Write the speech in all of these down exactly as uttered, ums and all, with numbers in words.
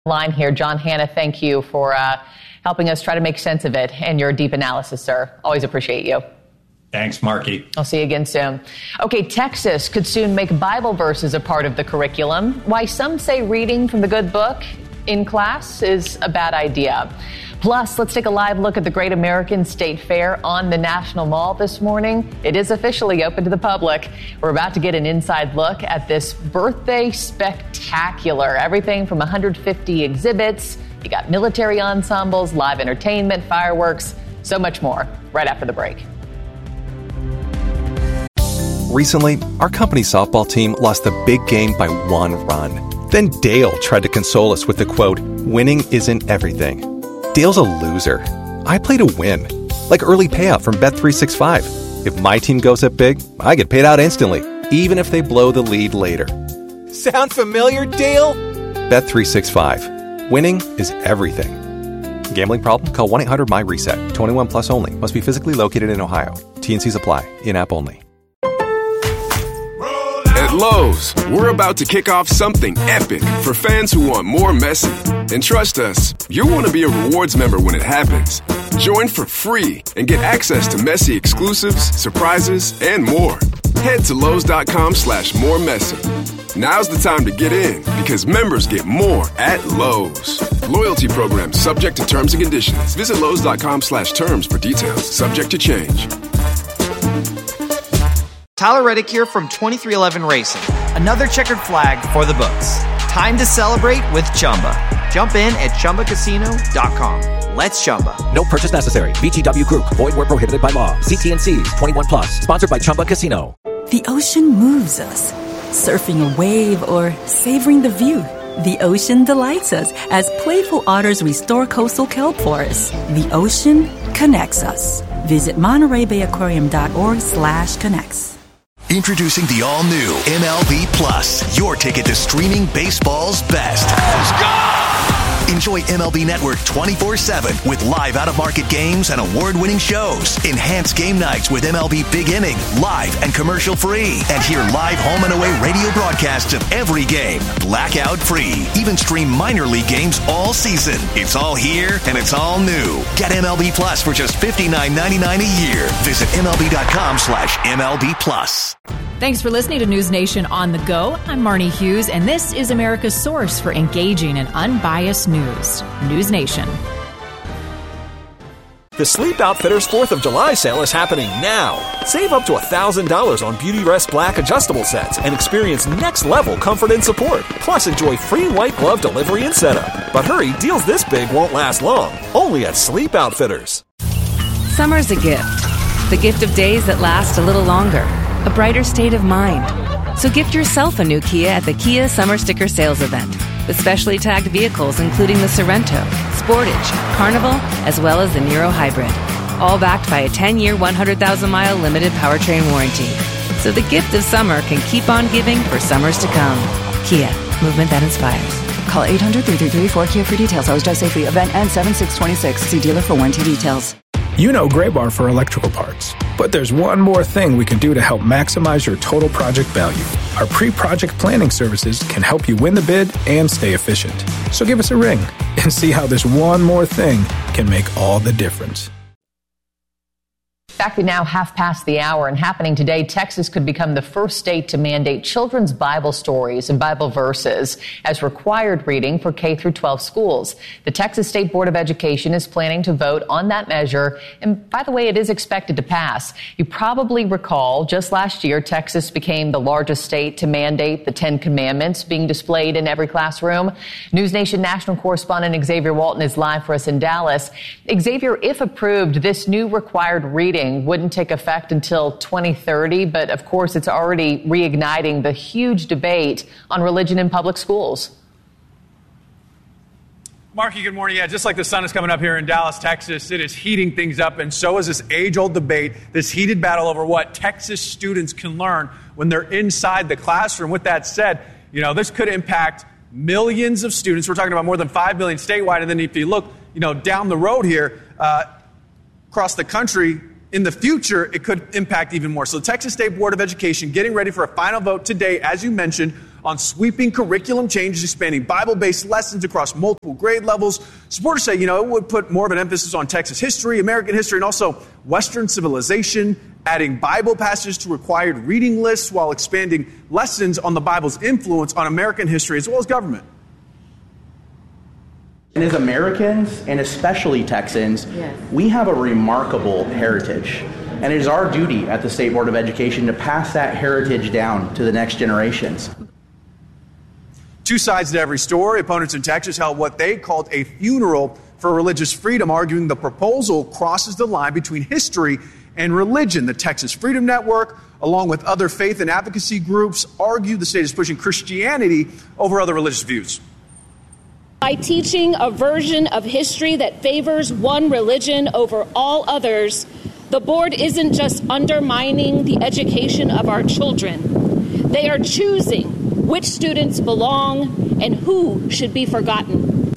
Line here. John Hanna, thank you for uh, helping us try to make sense of it and your deep analysis, sir. Always appreciate you. Thanks, Marky. I'll see you again soon. Okay, Texas could soon make Bible verses a part of the curriculum. Why some say reading from the good book in class is a bad idea. Plus, let's take a live look at the Great American State Fair on the National Mall this morning. It is officially open to the public. We're about to get an inside look at this birthday spectacular. Everything from one hundred fifty exhibits. You got military ensembles, live entertainment, fireworks, so much more. Right after the break. Recently, our company softball team lost the big game by one run. Then Dale tried to console us with the quote, "Winning isn't everything." Dale's a loser. I play to win. Like early payout from Bet three sixty-five. If my team goes up big, I get paid out instantly, even if they blow the lead later. Sound familiar, Dale? Bet three sixty-five. Winning is everything. Gambling problem? Call one eight hundred M Y reset. twenty-one plus only. Must be physically located in Ohio. T N Cs apply. In-app only. At Lowe's, we're about to kick off something epic for fans who want more Messi. And trust us, you'll want to be a rewards member when it happens. Join for free and get access to Messi exclusives, surprises, and more. Head to Lowe's.com slash more Messi. Now's the time to get in because members get more at Lowe's. Loyalty program subject to terms and conditions. Visit Lowe's.com slash terms for details. Subject to change. Tyler Reddick here from twenty-three eleven Racing. Another checkered flag for the books. Time to celebrate with Chumba. Jump in at Chumba Casino dot com. Let's Chumba. No purchase necessary. V G W Group. Void where prohibited by law. See T N Cs. twenty-one plus. Sponsored by Chumba Casino. The ocean moves us. Surfing a wave or savoring the view. The ocean delights us as playful otters restore coastal kelp forests. The ocean connects us. Visit Monterey Bay Aquarium dot org slash connects. Introducing the all-new M L B Plus, your ticket to streaming baseball's best. Let's go! Enjoy M L B Network twenty-four seven with live out-of-market games and award-winning shows. Enhanced game nights with M L B Big Inning, live and commercial-free. And hear live home and away radio broadcasts of every game, blackout-free. Even stream minor league games all season. It's all here and it's all new. Get M L B Plus for just fifty-nine ninety-nine a year. Visit MLB.com slash MLB Plus. Thanks for listening to News Nation on the Go. I'm Marnie Hughes, and this is America's source for engaging and unbiased news. News Nation. The Sleep Outfitters fourth of July sale is happening now. Save up to one thousand dollars on Beauty Rest Black adjustable sets and experience next-level comfort and support. Plus, enjoy free white glove delivery and setup. But hurry, deals this big won't last long. Only at Sleep Outfitters. Summer's a gift. The gift of days that last a little longer. A brighter state of mind. So gift yourself a new Kia at the Kia Summer Sticker Sales Event. With specially tagged vehicles including the Sorrento, Sportage, Carnival, as well as the Niro Hybrid. All backed by a ten-year, one hundred thousand mile limited powertrain warranty. So the gift of summer can keep on giving for summers to come. Kia, movement that inspires. Call eight hundred, three three three, four K I A for details. Always drive safely. Event ends seven six twenty-six. See dealer for warranty details. You know Gray Bar for electrical parts. But there's one more thing we can do to help maximize your total project value. Our pre-project planning services can help you win the bid and stay efficient. So give us a ring and see how this one more thing can make all the difference. Exactly now, half past the hour, and happening today, Texas could become the first state to mandate children's Bible stories and Bible verses as required reading for K through twelve schools. The Texas State Board of Education is planning to vote on that measure, and by the way, it is expected to pass. You probably recall just last year, Texas became the largest state to mandate the Ten Commandments being displayed in every classroom. News Nation national correspondent Xavier Walton is live for us in Dallas. Xavier, if approved, this new required reading wouldn't take effect until twenty thirty, but of course it's already reigniting the huge debate on religion in public schools. Marky, good morning. Yeah, just like the sun is coming up here in Dallas, Texas, it is heating things up, and so is this age-old debate, this heated battle over what Texas students can learn when they're inside the classroom. With that said, you know, this could impact millions of students. We're talking about more than five million statewide, and then if you look, you know, down the road here, uh, across the country, in the future, it could impact even more. So the Texas State Board of Education getting ready for a final vote today, as you mentioned, on sweeping curriculum changes, expanding Bible-based lessons across multiple grade levels. Supporters say, you know, it would put more of an emphasis on Texas history, American history, and also Western civilization, adding Bible passages to required reading lists while expanding lessons on the Bible's influence on American history as well as government. And as Americans, and especially Texans, yes. we have a remarkable heritage. And it is our duty at the State Board of Education to pass that heritage down to the next generations. Two sides to every story. Opponents in Texas held what they called a funeral for religious freedom, arguing the proposal crosses the line between history and religion. The Texas Freedom Network, along with other faith and advocacy groups, argue the state is pushing Christianity over other religious views. By teaching a version of history that favors one religion over all others, the board isn't just undermining the education of our children. They are choosing which students belong and who should be forgotten.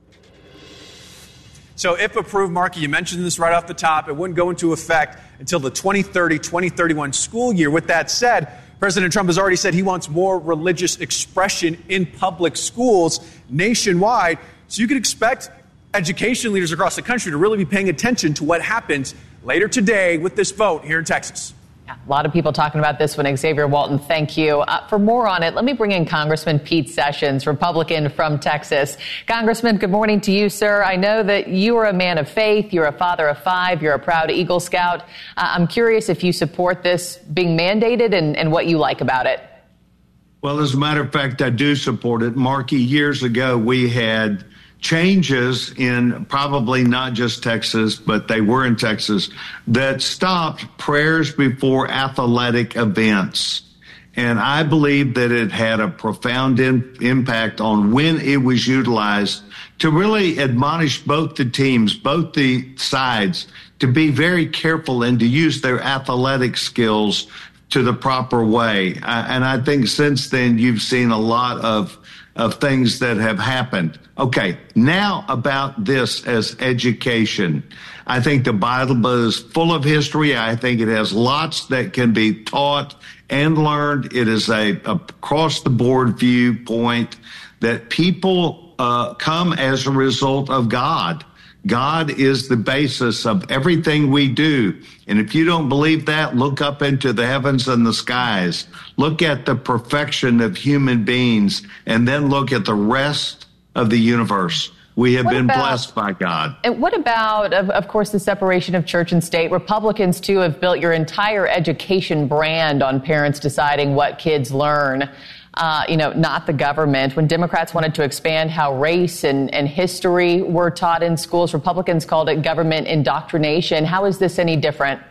So if approved, Marky, you mentioned this right off the top, it wouldn't go into effect until the twenty thirty twenty thirty-one school year. With that said, President Trump has already said he wants more religious expression in public schools nationwide. So you can expect education leaders across the country to really be paying attention to what happens later today with this vote here in Texas. Yeah, a lot of people talking about this one. Xavier Walton, thank you. Uh, for more on it, let me bring in Congressman Pete Sessions, Republican from Texas. Congressman, good morning to you, sir. I know that you are a man of faith. You're a father of five. You're a proud Eagle Scout. Uh, I'm curious if you support this being mandated and, and what you like about it. Well, as a matter of fact, I do support it. Marky, years ago, we had changes in probably not just Texas, but they were in Texas, that stopped prayers before athletic events. And I believe that it had a profound in, impact on when it was utilized to really admonish both the teams, both the sides, to be very careful and to use their athletic skills to the proper way. Uh, and I think since then you've seen a lot of of things that have happened. Okay, now about this as education. I think the Bible is full of history. I think it has lots that can be taught and learned. It is a across-the-board viewpoint that people uh, come as a result of God. God is the basis of everything we do. And if you don't believe that, look up into the heavens and the skies. Look at the perfection of human beings, and then look at the rest of the universe. We have what been about, blessed by God. And what about, of, of course, the separation of church and state? Republicans, too, have built your entire education brand on parents deciding what kids learn. Uh, you know, not the government. When Democrats wanted to expand how race and, and history were taught in schools, Republicans called it government indoctrination. How is this any different?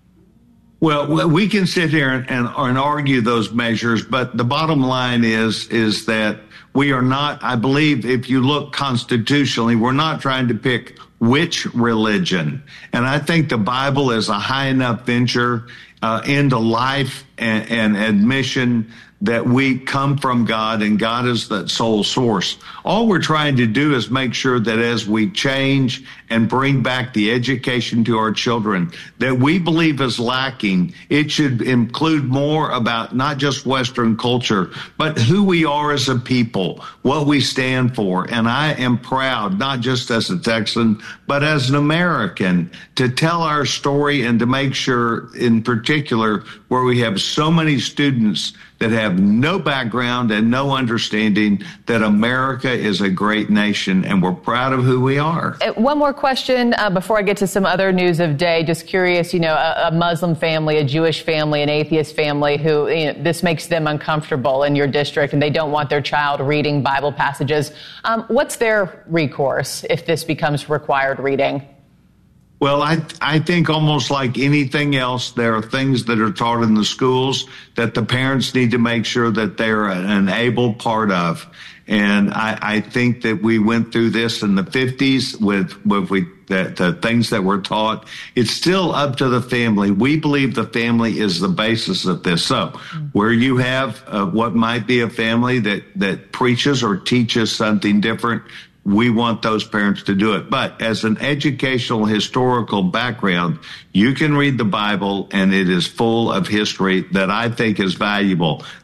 Well, we can sit here and, and, and argue those measures, but the bottom line is, is that we are not, I believe, if you look constitutionally, we're not trying to pick which religion. And I think the Bible is a high enough venture uh, into life and, and admission that we come from God and God is that sole source. All we're trying to do is make sure that as we change and bring back the education to our children that we believe is lacking, it should include more about not just Western culture, but who we are as a people, what we stand for. And I am proud, not just as a Texan, but as an American, to tell our story and to make sure, in particular, where we have so many students that have no background and no understanding that America is a great nation and we're proud of who we are. One more question uh, before I get to some other news of day. Just curious, you know, a, a Muslim family, a Jewish family, an atheist family who, you know, this makes them uncomfortable in your district and they don't want their child reading Bible passages. Um, what's their recourse if this becomes required reading? Well, I I think almost like anything else, there are things that are taught in the schools that the parents need to make sure that they're an able part of. And I, I think that we went through this in the fifties with, with we, the, the things that were taught. It's still up to the family. We believe the family is the basis of this. So where you have uh, what might be a family that, that preaches or teaches something different, we want those parents to do it. But as an educational historical background, you can read the Bible and it is full of history that I think is valuable.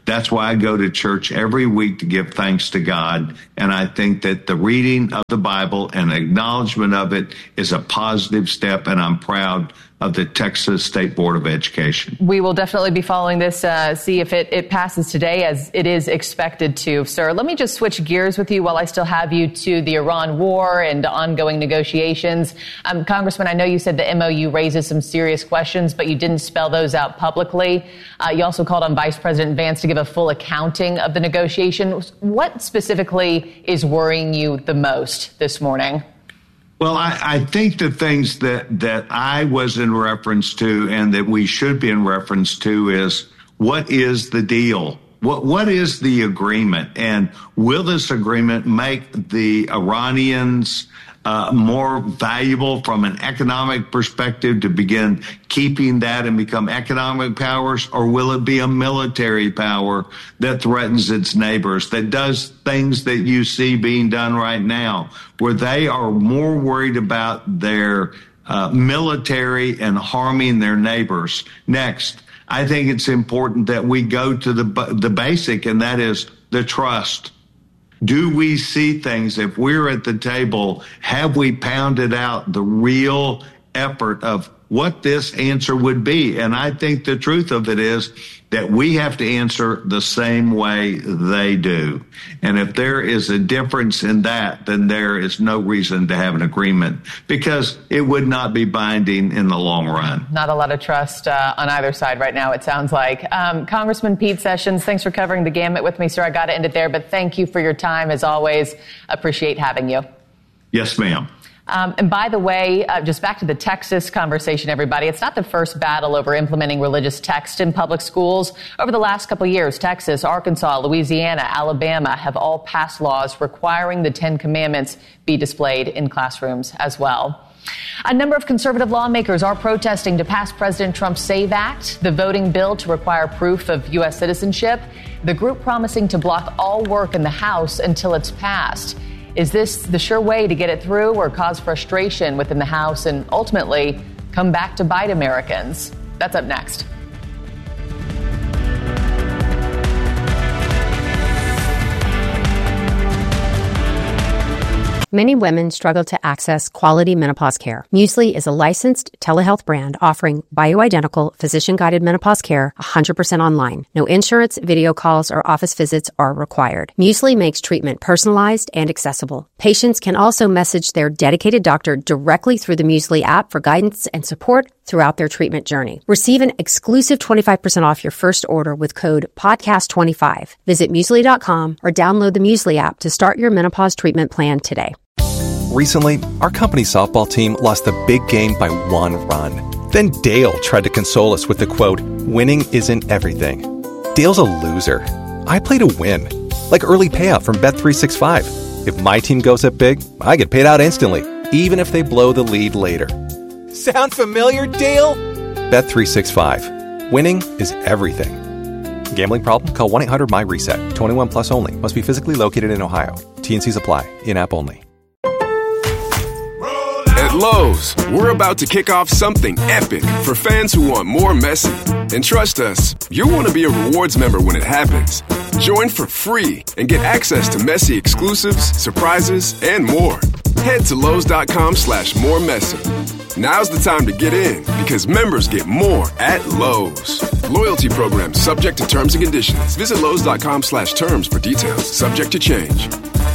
That's why I go to church every week to give thanks to God. And I think that the reading of the Bible and acknowledgement of it is a positive step, and I'm proud of the Texas State Board of Education. We will definitely be following this, uh, see if it, it passes today as it is expected to. Sir, let me just switch gears with you while I still have you to the Iran war and ongoing negotiations. Um, Congressman, I know you said the M O U raises some serious questions, but you didn't spell those out publicly. Uh, you also called on Vice President Vance to give a full accounting of the negotiations. What specifically is worrying you the most this morning? Well, I, I think the things that, that I was in reference to and that we should be in reference to is, what is the deal? What What is the agreement? And will this agreement make the Iranians uh, more valuable from an economic perspective to begin keeping that and become economic powers? Or will it be a military power that threatens its neighbors, that does things that you see being done right now, where they are more worried about their uh, military and harming their neighbors? Next, I think it's important that we go to the the basic, and that is the trust. Do we see things? If we're at the table, have we pounded out the real effort of what this answer would be? And I think the truth of it is that we have to answer the same way they do. And if there is a difference in that, then there is no reason to have an agreement, because it would not be binding in the long run. Not a lot of trust uh, on either side right now, it sounds like. Um, Congressman Pete Sessions, thanks for covering the gamut with me, sir. I got to end it there, but thank you for your time, as always. Appreciate having you. Yes, ma'am. Um, and by the way, uh, just back to the Texas conversation, everybody, it's not the first battle over implementing religious text in public schools. Over the last couple of years, Texas, Arkansas, Louisiana, Alabama have all passed laws requiring the Ten Commandments be displayed in classrooms as well. A number of conservative lawmakers are protesting to pass President Trump's SAVE Act, the voting bill to require proof of U S citizenship, the group promising to block all work in the House until it's passed. Is this the sure way to get it through, or cause frustration within the House and ultimately come back to bite Americans? That's up next. Many women struggle to access quality menopause care. Muesli is a licensed telehealth brand offering bioidentical, physician-guided menopause care one hundred percent online. No insurance, video calls, or office visits are required. Muesli makes treatment personalized and accessible. Patients can also message their dedicated doctor directly through the Muesli app for guidance and support throughout their treatment journey. Receive an exclusive twenty-five percent off your first order with code podcast twenty-five. Visit Muesli dot com or download the Muesli app to start your menopause treatment plan today. Recently, our company softball team lost the big game by one run. Then Dale tried to console us with the quote, "Winning isn't everything." Dale's a loser. I play to win. Like early payout from Bet three sixty-five. If my team goes up big, I get paid out instantly, even if they blow the lead later. Sound familiar, Dale? Bet three sixty-five. Winning is everything. Gambling problem? Call one eight hundred M Y reset. twenty-one plus only. Must be physically located in Ohio. T and C's apply. In-app only. At Lowe's, we're about to kick off something epic for fans who want more messy. And trust us, you'll want to be a rewards member when it happens. Join for free and get access to messy exclusives, surprises, and more. Head to Lowe's.com slash more messy. Now's the time to get in, because members get more at Lowe's. Loyalty program subject to terms and conditions. Visit Lowe's.com slash terms for details. Subject to change.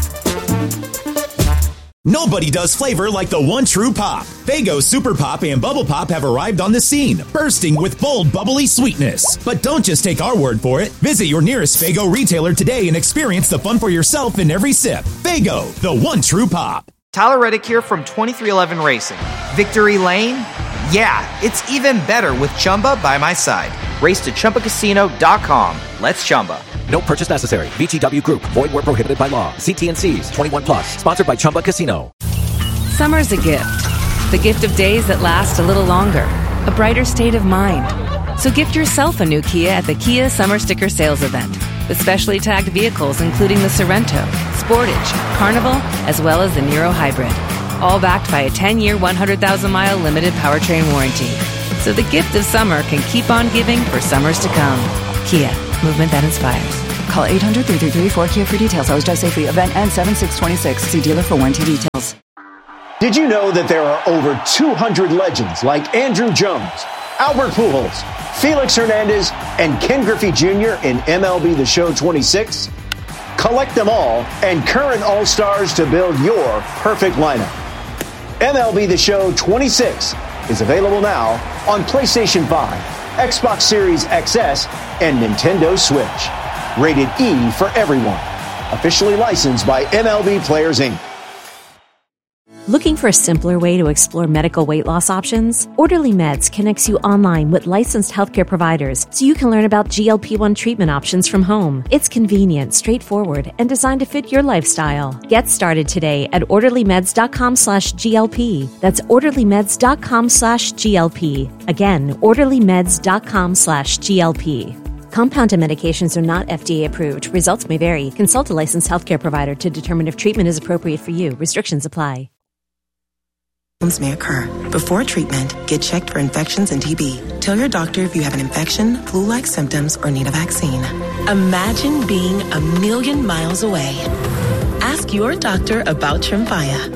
Nobody does flavor like the one true pop. Faygo Super Pop and Bubble Pop have arrived on the scene, bursting with bold, bubbly sweetness. But don't just take our word for it. Visit your nearest Faygo retailer today and experience the fun for yourself in every sip. Faygo, the one true pop. Tyler Reddick here from twenty-three eleven Racing. Victory Lane? Yeah, it's even better with Chumba by my side. Race to Chumba Casino dot com. Let's Chumba. No purchase necessary. V G W Group. Void where prohibited by law. See T and C's. twenty-one plus. Sponsored by Chumba Casino. Summer's a gift. The gift of days that last a little longer. A brighter state of mind. So gift yourself a new Kia at the Kia Summer Sticker Sales Event. With specially tagged vehicles including the Sorrento, Sportage, Carnival, as well as the Niro Hybrid. All backed by a ten-year, one hundred thousand mile limited powertrain warranty. So the gift of summer can keep on giving for summers to come. Kia, movement that inspires. Call eight hundred, three three three, four K I A for details. Always drive safely. Event ends seven six twenty-six. See dealer for warranty details. Did you know that there are over two hundred legends like Andrew Jones, Albert Pujols, Felix Hernandez, and Ken Griffey Junior in M L B The Show twenty-six? Collect them all and current All-Stars to build your perfect lineup. M L B The Show twenty-six is available now on PlayStation five, Xbox Series X S, and Nintendo Switch. Rated E for everyone. Officially licensed by M L B Players, Incorporated. Looking for a simpler way to explore medical weight loss options? Orderly Meds connects you online with licensed healthcare providers so you can learn about G L P one treatment options from home. It's convenient, straightforward, and designed to fit your lifestyle. Get started today at orderlymeds.com slash GLP. That's orderlymeds.com slash GLP. Again, orderlymeds.com slash GLP. Compounded medications are not F D A approved. Results may vary. Consult a licensed healthcare provider to determine if treatment is appropriate for you. Restrictions apply. May occur. Before treatment, get checked for infections and T B. Tell your doctor if you have an infection, flu-like symptoms, or need a vaccine. Imagine being a million miles away. Ask your doctor about Tremfya.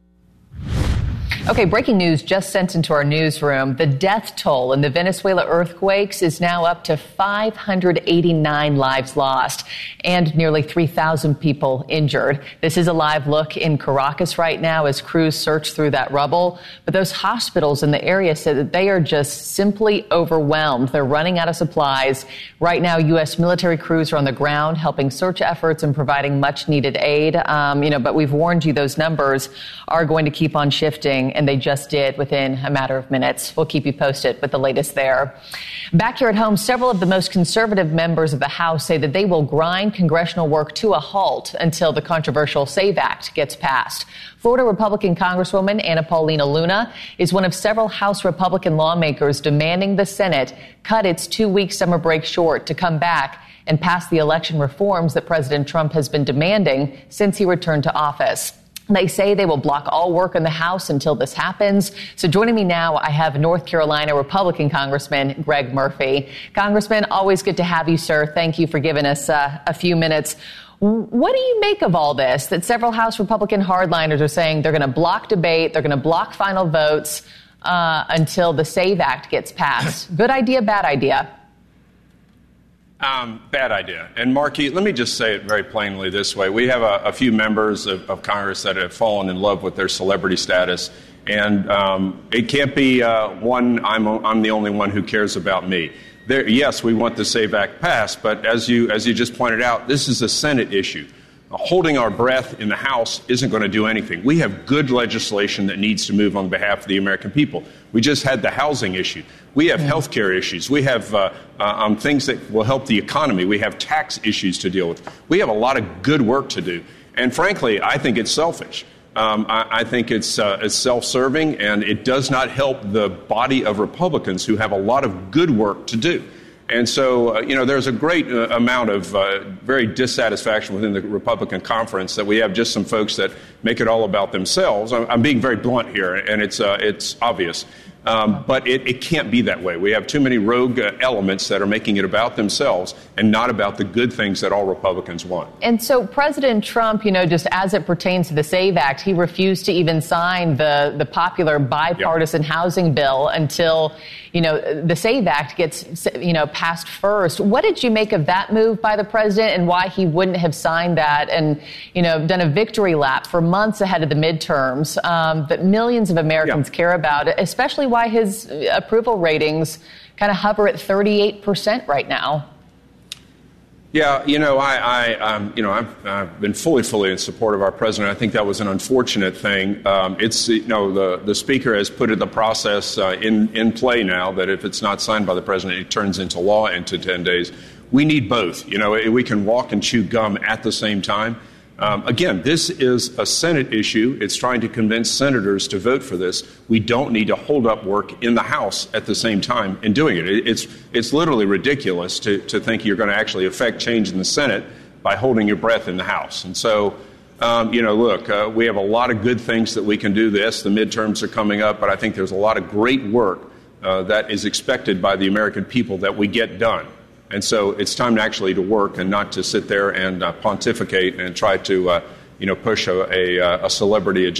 Okay, breaking news just sent into our newsroom. The death toll in the Venezuela earthquakes is now up to five hundred eighty-nine lives lost and nearly three thousand people injured. This is a live look in Caracas right now as crews search through that rubble. But those hospitals in the area said that they are just simply overwhelmed. They're running out of supplies. Right now, U S military crews are on the ground helping search efforts and providing much needed aid. Um, you know, but we've warned you those numbers are going to keep on shifting. And they just did within a matter of minutes. We'll keep you posted with the latest there. Back here at home, several of the most conservative members of the House say that they will grind congressional work to a halt until the controversial SAVE Act gets passed. Florida Republican Congresswoman Anna Paulina Luna is one of several House Republican lawmakers demanding the Senate cut its two-week summer break short to come back and pass the election reforms that President Trump has been demanding since he returned to office. They say they will block all work in the House until this happens. So joining me now, I have North Carolina Republican Congressman Greg Murphy. Congressman, always good to have you, sir. Thank you for giving us uh, a few minutes. What do you make of all this, that several House Republican hardliners are saying they're going to block debate, they're going to block final votes uh, until the SAVE Act gets passed? Good idea, bad idea? Um, bad idea. And Markey, let me just say it very plainly this way. We have a, a few members of, of Congress that have fallen in love with their celebrity status. And um, it can't be uh, one, I'm, I'm the only one who cares about me. There, yes, we want the SAVE Act passed, but as you, as you just pointed out, this is a Senate issue. Holding our breath in the House isn't going to do anything. We have good legislation that needs to move on behalf of the American people. We just had the housing issue. We have health care issues. We have uh, uh, um, things that will help the economy. We have tax issues to deal with. We have a lot of good work to do. And frankly, I think it's selfish. Um, I, I think it's, uh, it's self-serving, and it does not help the body of Republicans who have a lot of good work to do. And so, uh, you know, there's a great uh, amount of uh, very dissatisfaction within the Republican conference that we have just some folks that make it all about themselves. I'm, I'm being very blunt here, and it's uh, it's obvious. Um, but it, it can't be that way. We have too many rogue uh, elements that are making it about themselves and not about the good things that all Republicans want. And so President Trump, you know, just as it pertains to the SAVE Act, he refused to even sign the, the popular bipartisan yep. housing bill until, you know, the SAVE Act gets, you know, passed first. What did you make of that move by the president and why he wouldn't have signed that and, you know, done a victory lap for months ahead of the midterms um, that millions of Americans yep. care about, especially why his approval ratings kind of hover at thirty-eight percent right now? Yeah, you know, I, I um, you know, I've, I've been fully, fully in support of our president. I think that was an unfortunate thing. Um, it's, you know, the, the speaker has put the process uh, in, in play now that if it's not signed by the president, it turns into law into ten days. We need both. You know, we can walk and chew gum at the same time. Um, again, this is a Senate issue. It's trying to convince senators to vote for this. We don't need to hold up work in the House at the same time in doing it. It's it's literally ridiculous to, to think you're going to actually affect change in the Senate by holding your breath in the House. And so, um, you know, look, uh, we have a lot of good things that we can do this. The midterms are coming up, but I think there's a lot of great work uh, that is expected by the American people that we get done. And so it's time to actually to work and not to sit there and uh, pontificate and try to, uh, you know, push a, a, a celebrity agenda.